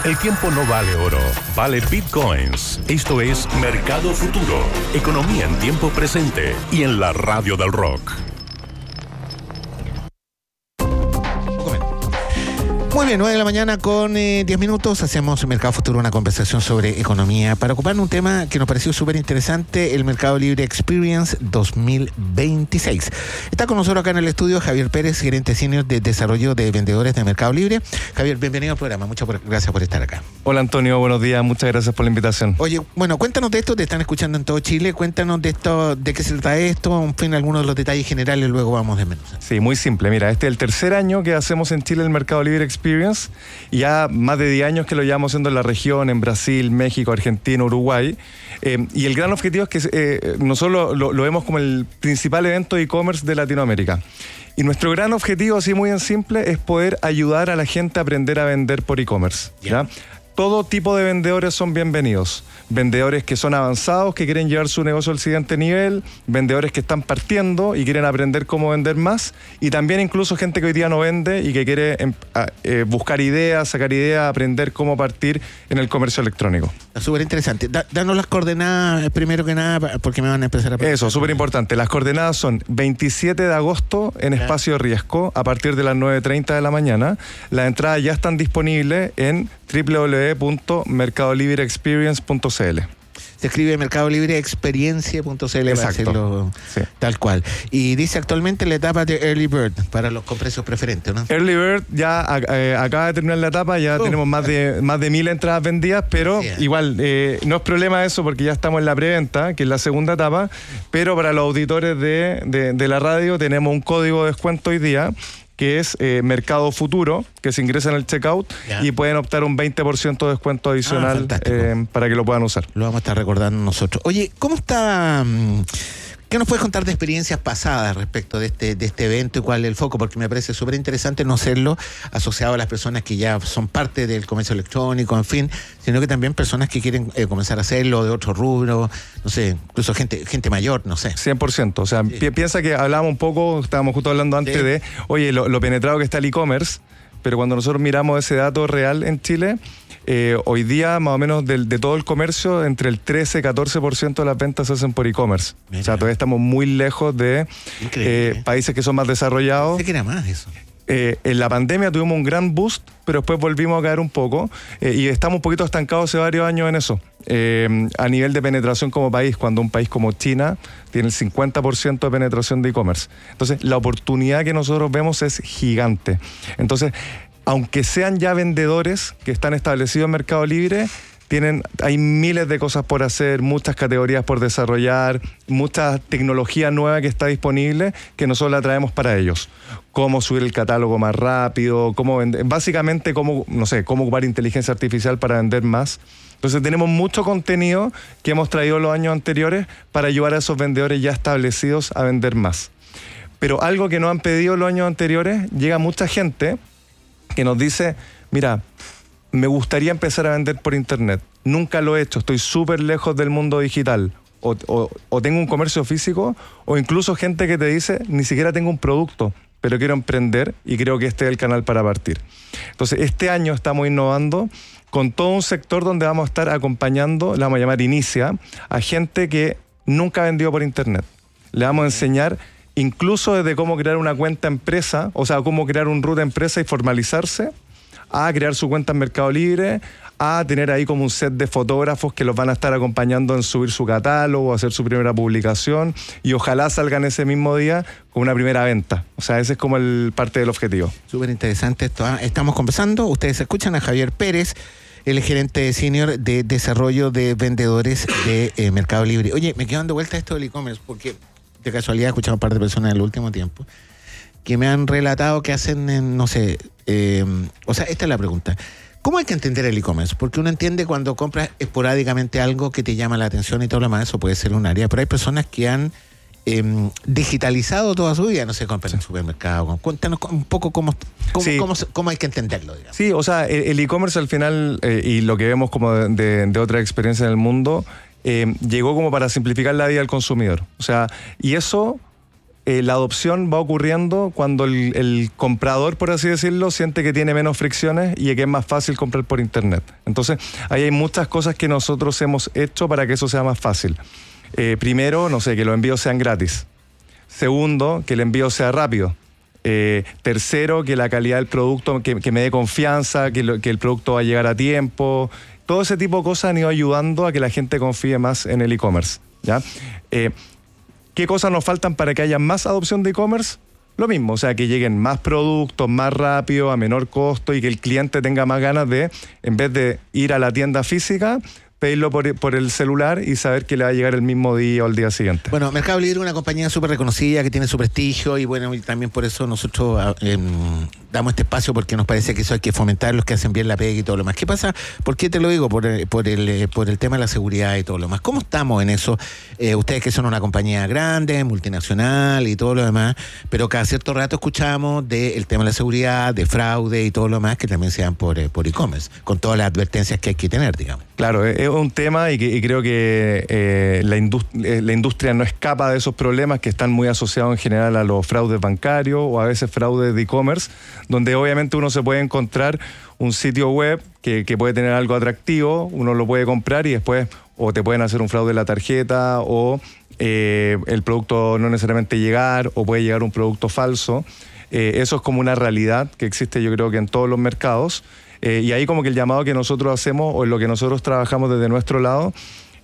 El tiempo no vale oro, vale bitcoins. Esto es Mercado Futuro, economía en tiempo presente y en la radio del rock. Muy bien, 9 de la mañana con 10 minutos. Hacemos en Mercado Futuro una conversación sobre economía para ocupar un tema que nos pareció súper interesante, el Mercado Libre Experience 2026. Está con nosotros acá en el estudio Javier Pérez, gerente senior de desarrollo de vendedores de Mercado Libre. Javier, bienvenido al programa. Muchas gracias por estar acá. Hola Antonio, buenos días. Muchas gracias por la invitación. Oye, bueno, cuéntanos de esto. Te están escuchando en todo Chile. Cuéntanos de esto, de qué se trata esto, en fin, algunos de los detalles generales, luego vamos desmenuzando. Sí, muy simple. Mira, este es el tercer año que hacemos en Chile el Mercado Libre Experience. Y ya más de 10 años que lo llevamos haciendo en la región, en Brasil, México, Argentina, Uruguay. Y el gran objetivo es que nosotros lo vemos como el principal evento de e-commerce de Latinoamérica. Y nuestro gran objetivo, así muy en simple, es poder ayudar a la gente a aprender a vender por e-commerce. ¿Ya? Todo tipo de vendedores son bienvenidos. Vendedores que son avanzados, que quieren llevar su negocio al siguiente nivel, vendedores que están partiendo y quieren aprender cómo vender más, y también incluso gente que hoy día no vende y que quiere buscar ideas, sacar ideas, aprender cómo partir en el comercio electrónico. Súper interesante. Danos las coordenadas primero que nada, porque me van a empezar a... Eso, súper importante. Las coordenadas son 27 de agosto en Espacio Riesgo a partir de las 9:30 de la mañana. Las entradas ya están disponibles en www.mercadolibreexperience.cl. Se escribe Mercado Libre Experiencia.cl para hacerlo tal cual. Y dice actualmente la etapa de Early Bird para los con precios preferentes, ¿no? Early Bird ya acaba de terminar la etapa, ya tenemos más de 1.000 entradas vendidas, pero igual no es problema eso porque ya estamos en la preventa, que es la segunda etapa, pero para los auditores de la radio tenemos un código de descuento hoy día, que es Mercado Futuro, que se ingresa en el checkout y pueden optar un 20% de descuento adicional para que lo puedan usar. Lo vamos a estar recordando nosotros. Oye, ¿cómo está? ¿Qué nos puedes contar de experiencias pasadas respecto de este evento y cuál es el foco? Porque me parece súper interesante no serlo asociado a las personas que ya son parte del comercio electrónico, en fin, sino que también personas que quieren comenzar a hacerlo de otro rubro, no sé, incluso gente mayor, no sé. 100%, o sea, piensa que hablábamos un poco, estábamos justo hablando antes de, oye, lo penetrado que está el e-commerce, pero cuando nosotros miramos ese dato real en Chile, hoy día más o menos de todo el comercio, entre el 13-14% de las ventas se hacen por e-commerce. O sea, todavía estamos muy lejos de países que son más desarrollados. Pensé que era más eso. En la pandemia tuvimos un gran boost, pero después volvimos a caer un poco y estamos un poquito estancados hace varios años en eso. A nivel de penetración como país, cuando un país como China tiene el 50% de penetración de e-commerce. Entonces, la oportunidad que nosotros vemos es gigante. Entonces, aunque sean ya vendedores que están establecidos en Mercado Libre, hay miles de cosas por hacer, muchas categorías por desarrollar, mucha tecnología nueva que está disponible que nosotros la traemos para ellos. Cómo subir el catálogo más rápido, cómo vender, básicamente cómo ocupar inteligencia artificial para vender más. Entonces tenemos mucho contenido que hemos traído los años anteriores para ayudar a esos vendedores ya establecidos a vender más. Pero algo que nos han pedido los años anteriores, llega mucha gente que nos dice, mira, me gustaría empezar a vender por internet. Nunca lo he hecho, estoy súper lejos del mundo digital. O tengo un comercio físico, o incluso gente que te dice, ni siquiera tengo un producto, pero quiero emprender y creo que este es el canal para partir. Entonces, este año estamos innovando con todo un sector donde vamos a estar acompañando, la vamos a llamar Inicia, a gente que nunca ha vendido por internet. Le vamos a enseñar incluso desde cómo crear una cuenta empresa, o sea, cómo crear un root empresa y formalizarse, a crear su cuenta en Mercado Libre, a tener ahí como un set de fotógrafos que los van a estar acompañando en subir su catálogo, hacer su primera publicación y ojalá salgan ese mismo día con una primera venta. O sea, ese es como parte del objetivo. Súper interesante esto. Estamos conversando, ustedes escuchan a Javier Pérez, el gerente senior de desarrollo de vendedores de Mercado Libre. Oye, me quedo dando vuelta a esto del e-commerce porque de casualidad he escuchado a un par de personas en el último tiempo que me han relatado que hacen, no sé, o sea, esta es la pregunta. ¿Cómo hay que entender el e-commerce? Porque uno entiende cuando compras esporádicamente algo que te llama la atención y todo lo demás, eso puede ser un área, pero hay personas que han digitalizado toda su vida, no sé, compran en el supermercado. Cuéntanos un poco cómo hay que entenderlo, digamos. Sí, o sea, el e-commerce al final, y lo que vemos como de otra experiencia en el mundo, llegó como para simplificar la vida del consumidor. O sea, y eso la adopción va ocurriendo cuando el comprador, por así decirlo, siente que tiene menos fricciones y que es más fácil comprar por internet. Entonces, ahí hay muchas cosas que nosotros hemos hecho para que eso sea más fácil. Primero, no sé, que los envíos sean gratis. Segundo, que el envío sea rápido. Tercero, que la calidad del producto, que me dé confianza, que el producto va a llegar a tiempo. Todo ese tipo de cosas han ido ayudando a que la gente confíe más en el e-commerce, ¿ya? ¿Qué cosas nos faltan para que haya más adopción de e-commerce? Lo mismo, o sea, que lleguen más productos, más rápido, a menor costo y que el cliente tenga más ganas de, en vez de ir a la tienda física, pedirlo por el celular y saber que le va a llegar el mismo día o el día siguiente. Bueno, Mercado Libre es una compañía súper reconocida, que tiene su prestigio y bueno, y también por eso nosotros damos este espacio, porque nos parece que eso hay que fomentar, los que hacen bien la pega y todo lo más. ¿Qué pasa? ¿Por qué te lo digo? Por el tema de la seguridad y todo lo más. ¿Cómo estamos en eso? Ustedes que son una compañía grande, multinacional y todo lo demás, pero cada cierto rato escuchamos del tema de la seguridad, de fraude y todo lo más, que también se dan por e-commerce, con todas las advertencias que hay que tener, digamos. Claro, es un tema y creo que la industria no escapa de esos problemas que están muy asociados en general a los fraudes bancarios o a veces fraudes de e-commerce, donde obviamente uno se puede encontrar un sitio web que puede tener algo atractivo, uno lo puede comprar y después o te pueden hacer un fraude en la tarjeta o el producto no necesariamente llegar o puede llegar un producto falso. Eso es como una realidad que existe, yo creo que en todos los mercados. Y ahí como que el llamado que nosotros hacemos o en lo que nosotros trabajamos desde nuestro lado,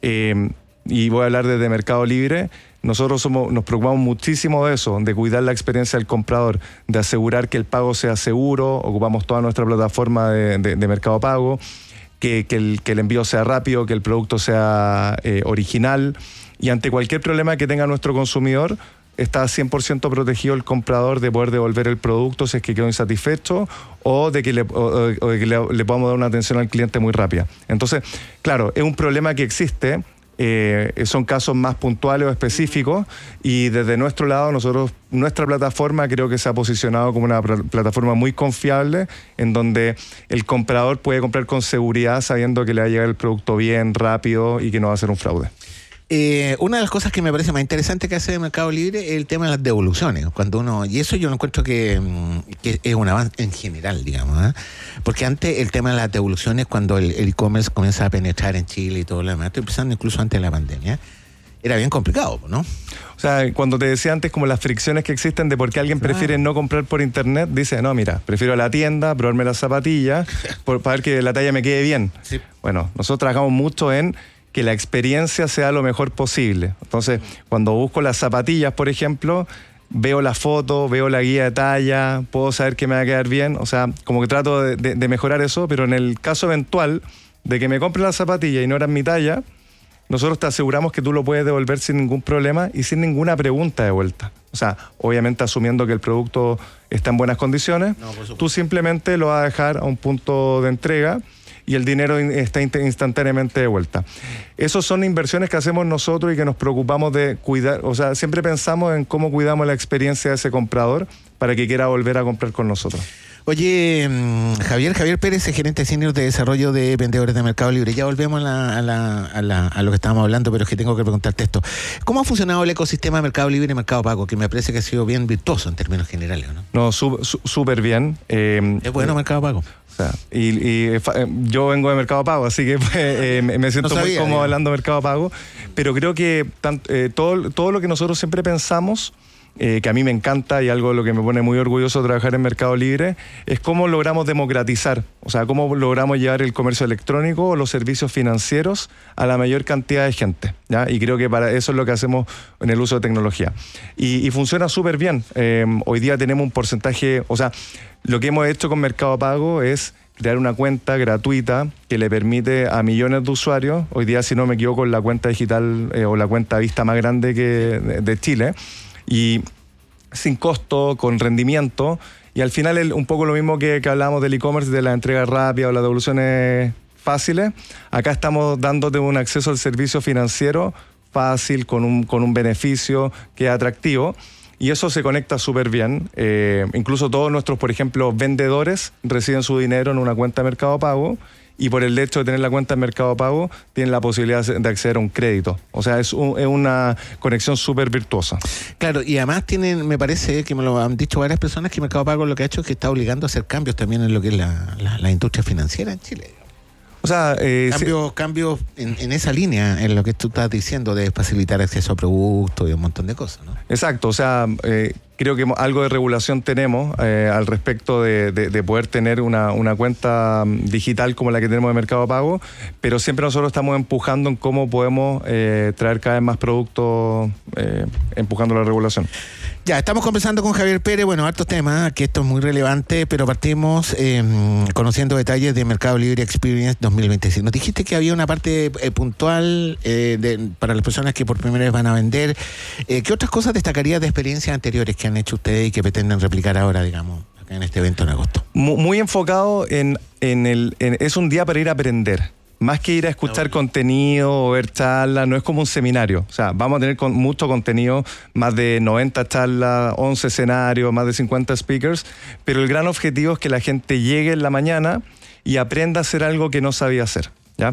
y voy a hablar desde Mercado Libre, nosotros nos preocupamos muchísimo de eso, de cuidar la experiencia del comprador, de asegurar que el pago sea seguro, ocupamos toda nuestra plataforma de Mercado Pago, que el envío sea rápido, que el producto sea original, y ante cualquier problema que tenga nuestro consumidor, está 100% protegido el comprador de poder devolver el producto si es que quedó insatisfecho o de que le podamos dar una atención al cliente muy rápida. Entonces, claro, es un problema que existe, son casos más puntuales o específicos y desde nuestro lado nuestra plataforma creo que se ha posicionado como una plataforma muy confiable en donde el comprador puede comprar con seguridad sabiendo que le va a llegar el producto bien, rápido y que no va a ser un fraude. Una de las cosas que me parece más interesante que hace Mercado Libre es el tema de las devoluciones. Y eso yo lo encuentro que es un avance en general, digamos, ¿eh? Porque antes el tema de las devoluciones, cuando el e-commerce comienza a penetrar en Chile y todo lo demás, estoy pensando incluso antes de la pandemia, era bien complicado, ¿no? O sea, cuando te decía antes como las fricciones que existen de por qué alguien prefiere no comprar por internet, dice, no, mira, prefiero a la tienda, probarme las zapatillas, para ver que la talla me quede bien. Sí. Bueno, nosotros trabajamos mucho en que la experiencia sea lo mejor posible. Entonces, cuando busco las zapatillas, por ejemplo, veo la foto, veo la guía de talla, puedo saber que me va a quedar bien. O sea, como que trato de mejorar eso, pero en el caso eventual de que me compre la zapatilla y no era mi talla, nosotros te aseguramos que tú lo puedes devolver sin ningún problema y sin ninguna pregunta de vuelta. O sea, obviamente asumiendo que el producto está en buenas condiciones, tú simplemente lo vas a dejar a un punto de entrega y el dinero está instantáneamente de vuelta. Esas son inversiones que hacemos nosotros y que nos preocupamos de cuidar. O sea, siempre pensamos en cómo cuidamos la experiencia de ese comprador para que quiera volver a comprar con nosotros. Oye, Javier Pérez, gerente senior de desarrollo de vendedores de Mercado Libre. Ya volvemos a lo que estábamos hablando, pero es que tengo que preguntarte esto. ¿Cómo ha funcionado el ecosistema de Mercado Libre y Mercado Pago? Que me parece que ha sido bien virtuoso en términos generales, ¿no? No, súper bien. ¿Es bueno Mercado Pago? Yo vengo de Mercado Pago, así que me siento muy cómodo hablando de Mercado Pago, pero creo que todo lo que nosotros siempre pensamos, que a mí me encanta y algo de lo que me pone muy orgulloso de trabajar en Mercado Libre, es cómo logramos democratizar, o sea, cómo logramos llevar el comercio electrónico o los servicios financieros a la mayor cantidad de gente, ¿ya? Y creo que para eso es lo que hacemos en el uso de tecnología. Y funciona súper bien. Hoy día tenemos un porcentaje, o sea, lo que hemos hecho con Mercado Pago es crear una cuenta gratuita que le permite a millones de usuarios, hoy día si no me equivoco la cuenta digital o la cuenta Vista más grande de Chile, y sin costo, con rendimiento, y al final un poco lo mismo que hablábamos del e-commerce, de la entrega rápida o las devoluciones fáciles, acá estamos dándote un acceso al servicio financiero fácil, con un beneficio que es atractivo. Y eso se conecta súper bien. Incluso todos nuestros, por ejemplo, vendedores reciben su dinero en una cuenta de Mercado Pago y por el hecho de tener la cuenta en Mercado Pago, tienen la posibilidad de acceder a un crédito. O sea, es una conexión súper virtuosa. Claro, y además me parece que me lo han dicho varias personas, que Mercado Pago lo que ha hecho es que está obligando a hacer cambios también en lo que es la industria financiera en Chile. O sea, cambios en esa línea, en lo que tú estás diciendo, de facilitar acceso a productos y un montón de cosas, ¿no? Exacto, o sea, creo que algo de regulación tenemos al respecto de poder tener una cuenta digital como la que tenemos de Mercado Pago, pero siempre nosotros estamos empujando en cómo podemos traer cada vez más productos, empujando la regulación. Ya, estamos conversando con Javier Pérez, bueno, hartos temas, que esto es muy relevante, pero partimos conociendo detalles de Mercado Libre Experience 2026. Nos dijiste que había una parte puntual para las personas que por primera vez van a vender. ¿Qué otras cosas destacarías de experiencias anteriores que han hecho ustedes y que pretenden replicar ahora, digamos, acá en este evento en agosto? Muy enfocado es un día para ir a aprender. Más que ir a escuchar contenido o ver charlas, no es como un seminario. O sea, vamos a tener mucho contenido, más de 90 charlas, 11 escenarios, más de 50 speakers, pero el gran objetivo es que la gente llegue en la mañana y aprenda a hacer algo que no sabía hacer, ¿ya?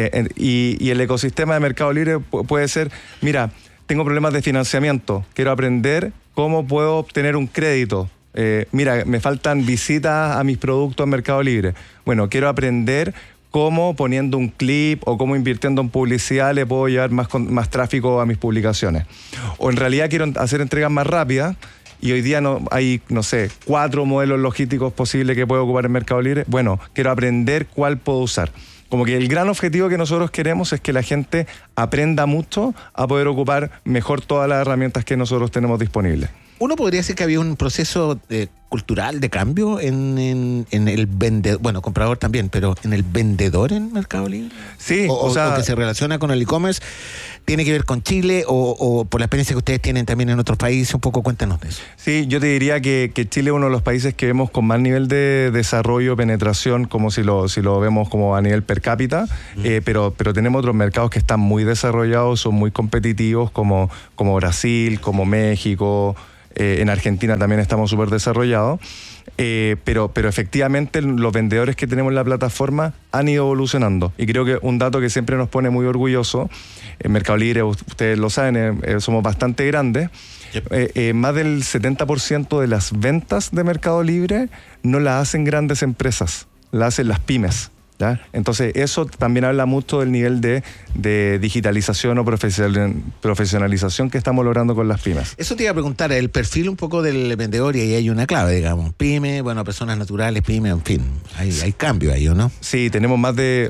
Y el ecosistema de Mercado Libre puede ser, mira, tengo problemas de financiamiento, quiero aprender cómo puedo obtener un crédito. Mira, me faltan visitas a mis productos en Mercado Libre. Bueno, quiero aprender cómo poniendo un clip o cómo invirtiendo en publicidad le puedo llevar más tráfico a mis publicaciones. O en realidad quiero hacer entregas más rápidas y hoy día hay 4 modelos logísticos posibles que puedo ocupar en Mercado Libre. Bueno, quiero aprender cuál puedo usar. Como que el gran objetivo que nosotros queremos es que la gente aprenda mucho a poder ocupar mejor todas las herramientas que nosotros tenemos disponibles. Uno podría decir que había un proceso cultural de cambio en el vendedor, bueno, comprador también, pero en el vendedor en Mercado Libre. Sí, o que se relaciona con el e-commerce, tiene que ver con Chile o por la experiencia que ustedes tienen también en otros países, un poco cuéntanos de eso. Sí, yo te diría que Chile es uno de los países que vemos con más nivel de desarrollo, penetración, como si lo vemos como a nivel per cápita, pero tenemos otros mercados que están muy desarrollados, son muy competitivos, como Brasil, como México. En Argentina también estamos súper desarrollados, pero efectivamente los vendedores que tenemos en la plataforma han ido evolucionando. Y creo que un dato que siempre nos pone muy orgulloso, en Mercado Libre, ustedes lo saben, somos bastante grandes, más del 70% de las ventas de Mercado Libre no las hacen grandes empresas, las hacen las pymes. ¿Ya? Entonces eso también habla mucho del nivel de digitalización o profesionalización que estamos logrando con las pymes. Eso te iba a preguntar, el perfil un poco del vendedor, y ahí hay una clave, digamos, pyme, bueno, personas naturales, pyme, en fin, hay cambio ahí, ¿no? Sí, tenemos más de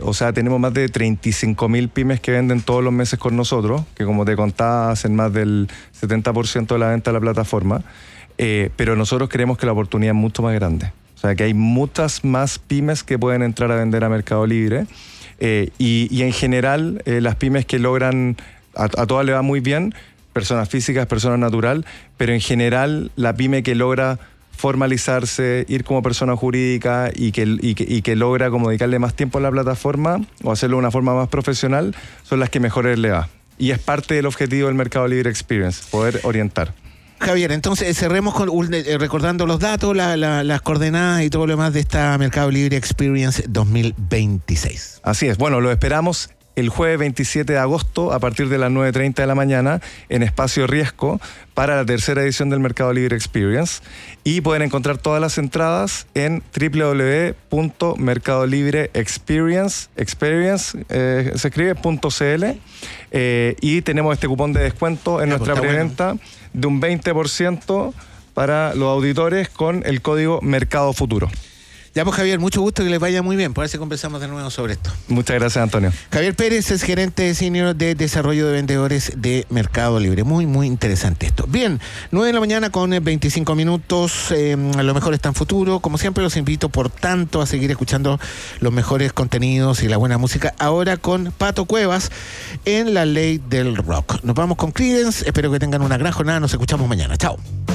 35.000 pymes que venden todos los meses con nosotros, que como te contaba hacen más del 70% de la venta de la plataforma, pero nosotros creemos que la oportunidad es mucho más grande. O sea, que hay muchas más pymes que pueden entrar a vender a Mercado Libre y en general las pymes que logran, a todas le va muy bien, personas físicas, personas natural, pero en general la pyme que logra formalizarse, ir como persona jurídica y que logra como dedicarle más tiempo a la plataforma o hacerlo de una forma más profesional, son las que mejor le va. Y es parte del objetivo del Mercado Libre Experience, poder orientar. Javier, entonces cerremos recordando los datos, las coordenadas y todo lo demás de esta Mercado Libre Experience 2026. Así es, bueno, lo esperamos el jueves 27 de agosto a partir de las 9:30 de la mañana en Espacio Riesgo para la tercera edición del Mercado Libre Experience y pueden encontrar todas las entradas en www.mercadolibreexperience.cl y tenemos este cupón de descuento en nuestra preventa de un 20% para los auditores con el código Mercado Futuro. Ya pues Javier, mucho gusto, que les vaya muy bien. Por eso conversamos de nuevo sobre esto. Muchas gracias, Antonio. Javier Pérez es gerente senior de desarrollo de vendedores de Mercado Libre. Muy, muy interesante esto. Bien, 9 de la mañana con 25 minutos. A lo mejor está en futuro. Como siempre, los invito, por tanto, a seguir escuchando los mejores contenidos y la buena música. Ahora con Pato Cuevas en La Ley del Rock. Nos vamos con Creedence. Espero que tengan una gran jornada. Nos escuchamos mañana. Chao.